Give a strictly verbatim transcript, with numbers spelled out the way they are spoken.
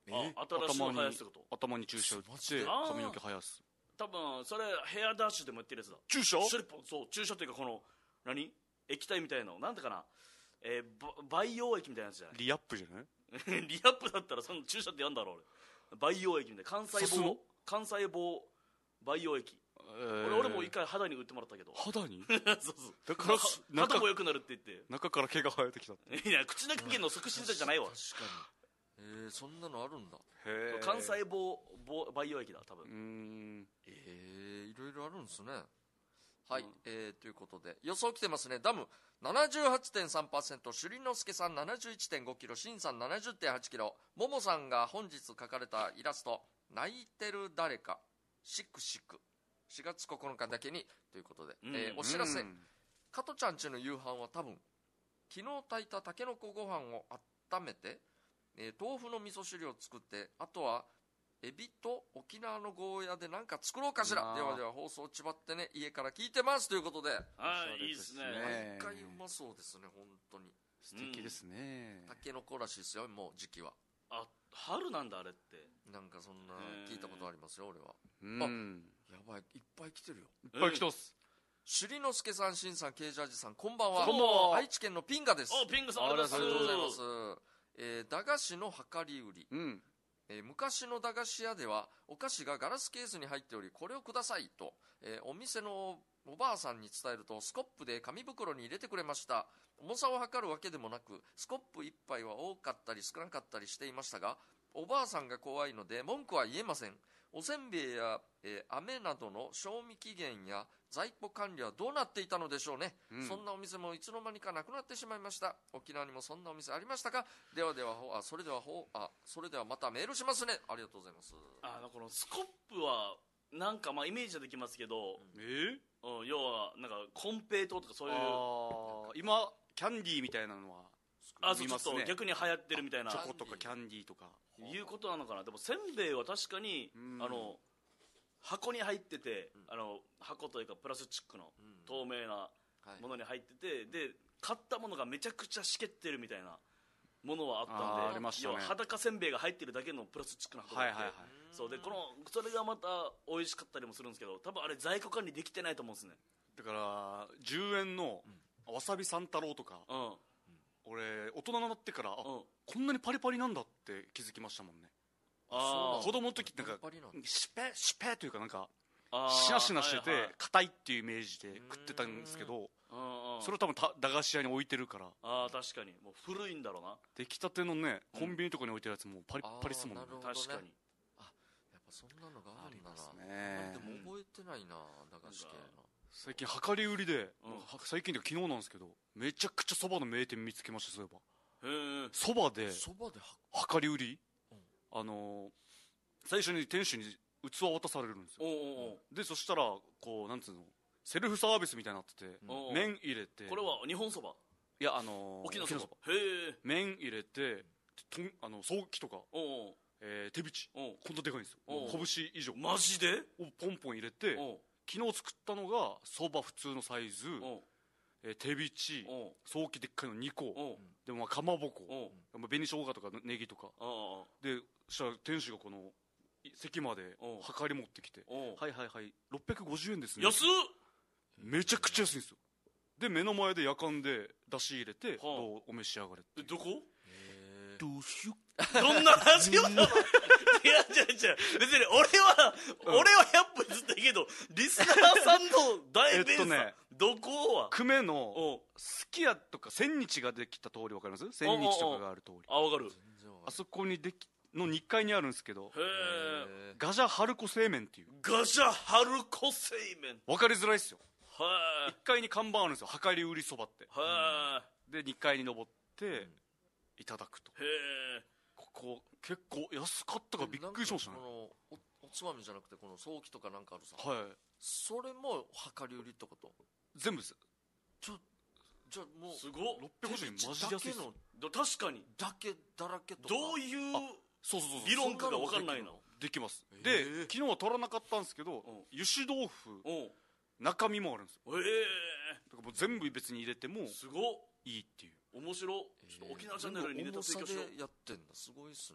えあ新しいの生やすってこと。 頭に注射打ってマジで髪の毛生やす。 多分それヘアダッシュでもやってるやつだ。 注射シュリポン、そう注射っていうかこの何液体みたいなのなんてかな、えー、ば培養液みたいなやつじゃない。 リアップじゃない？ リアップだったらその注射ってやんだろ俺。培養液みたいな、幹細胞幹細胞培養液、えー、俺, 俺も一回肌に打ってもらったけど。 肌にそうそうだから肌も良くなるって言って中から毛が生えてきたって。 いや口の毛の促進剤じゃないわ。 確かに。えー、そんなのあるんだ。 へえ。 幹細胞培養液だ多分。うーんえー、いろいろあるんですね。はい、うん、えー、ということで予想来てますね。ダム ななじゅうはちてんさんパーセント、 朱里之助さん ななじゅういちてんごキロ、シンさん ななじゅってんはちキロ、ももさんが本日描かれたイラスト泣いてる誰かシックシックしがつここのかだけにということで、うん、えー、お知らせ、うん、加トちゃんちの夕飯は多分昨日炊いたたけのこご飯を温めて、えー、豆腐の味噌汁を作って、あとはエビと沖縄のゴーヤで何か作ろうかしら。ではでは放送ちばってね、家から聞いてますということで。 はい、いいですね。 毎回うまそうですね、本当に素敵ですね。 たけのこらしいですよ、もう時期は。 あ、春なんだあれって。 なんかそんな聞いたことありますよ俺は。 うん、 あ、やばい、いっぱい来てるよ。 いっぱい来てます。 朱里之助さん、しんさん、ケイジャージさん、こんばんは。 こんばんは。 愛知県のピンガです。 お、ピンガさん、ありがとうございます。えー、駄菓子の量り売り、うん、えー、昔の駄菓子屋ではお菓子がガラスケースに入っており、これをくださいと、えー、お店のおばあさんに伝えるとスコップで紙袋に入れてくれました。重さを測るわけでもなく、スコップいっぱいは多かったり少なかったりしていましたが、おばあさんが怖いので文句は言えません。おせんべいや、えー、飴などの賞味期限や在庫管理はどうなっていたのでしょうね、うん、そんなお店もいつの間にかなくなってしまいました。沖縄にもそんなお店ありましたか。ではではあそれではほあそれではまたメールしますね。ありがとうございます。 あのこのスコップはなんかまあイメージはできますけど、 えーうん、要はなんかコンペイトーとかそういう、 あ今キャンディーみたいなのはあそうちょっと逆に流行ってるみたいな、 チョコとかキャンディーとかいうことなのかな。でもせんべいは確かに、うん、あの箱に入ってて、うん、あの箱というかプラスチックの透明なものに入ってて、うんはい、で買ったものがめちゃくちゃしけってるみたいなものはあったんで、 あありましたね、 要は裸せんべいが入ってるだけのプラスチックの箱があって、はいはいはい、そうでこのそれがまた美味しかったりもするんですけど、多分あれ在庫管理できてないと思うんですね。 だからじゅうえんのわさび三太郎とか、うん、俺大人になってから、うん、こんなにパリパリなんだって気づきましたもんね。あ子供の時なんかシュペシュペというかなんかシナシナしてて硬いっていうイメージで食ってたんですけど、それを多分駄菓子屋に置いてるから。 あ確かにもう古いんだろうな。 出来たてのねコンビニとかに置いてるやつもパリッパリっすもんね。 確かにあやっぱそんなのがあるんだな。あでも覚えてないな、駄菓子系の。 最近量り売りで、うん、最近で昨日なんですけどめちゃくちゃそばの名店見つけました。そういえばそばで量り売り、あのー、最初に店主に器を渡されるんですよ。おうおうでそしたらこうなんつうのセルフサービスみたいになってて、うん、麺入れて、 これは日本そばいやあのー、 沖縄そばへえ麺入れてとあのソーキとかおうおう、えー、手びちこんなでかいんですよ。拳以上マジでをポンポン入れて、昨日作ったのがそば普通のサイズ、えー、手びちソーキでっかいのにこでもまあかまぼこ紅生姜とかネギとかで、そしたら店主がこの席まで量り持ってきて、はいはいはいろっぴゃくごじゅうえんですね。 安っ。 めちゃくちゃ安いんですよ。で目の前でやかんで出し入れて、どうお召し上がれって。 どこどうしよどんな味を違う違う違う別に俺は、うん、俺はひゃっぷんずっといいけどリスナーさんの大ベース、えっとね、どこは久米のすき家とか千日ができた通り分かります？千日とかがある通り。 あ分かる。 あそこにできのにかいにあるんですけど、へガジャ春子製麺っていう。 ガジャ春子製麺分かりづらいっすよ。いっかいに看板あるんですよ、量り売りそばって。でにかいに登っていただくと。へえ。ここ結構安かったからびっくりしましたね。 この お, おつまみじゃなくてこのソーキとかなんかあるさ、 はい、 それも量り売りってこと？ 全部です。 ちょじゃあもうすごっ。 ろっぴゃくごじゅうえんマジで安いっす。 確かにだけだらけとかどういうそうそうそう理論かが分かんないの。 できます。で昨日は取らなかったんですけど、油脂豆腐中身もあるんですよ。へえ。だからもう全部別に入れてもすごいいっていう。 面白。ちょっと沖縄チャンネルに入れた追加しよう。 重さでやってんだ。すごいっすね。